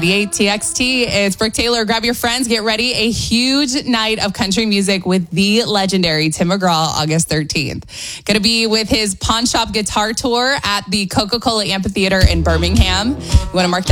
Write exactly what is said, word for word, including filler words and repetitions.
ninety-eight T X T. It's Brooke Taylor. Grab your friends. Get ready. A huge night of country music with the legendary Tim McGraw, August thirteenth. Going to be with his Pawn Shop Guitar Tour at the Coca-Cola Amphitheater in Birmingham. You want to mark that